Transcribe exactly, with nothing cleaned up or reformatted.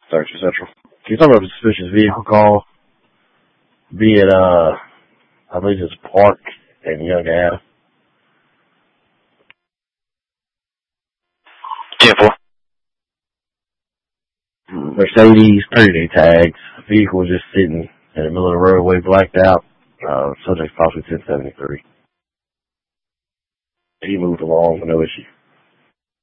Search Central. Can you talk about a suspicious vehicle call? Be it, uh, I believe it's Park and Young Ave. ten four. Mercedes, thirty-day tags. Vehicle was just sitting in the middle of the roadway, blacked out. Uh, subject possibly ten seventy-three. He moved along with no issue.